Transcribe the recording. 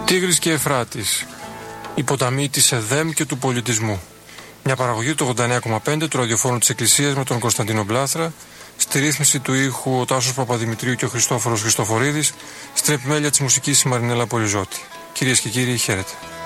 Τίγρης και Εφράτης, οι ποταμοί της ΕΔΕΜ και του πολιτισμού. Μια παραγωγή του 89,5 του ραδιοφόρου της Εκκλησίας με τον Κωνσταντίνο Μπλάθρα, στη ρύθμιση του ήχου ο Τάσος Παπαδημητρίου και ο Χριστόφορος Χριστοφορίδης, στην επιμέλεια της μουσικής η Μαρινέλα Πολυζώτη. Κυρίες και κύριοι, χαίρετε.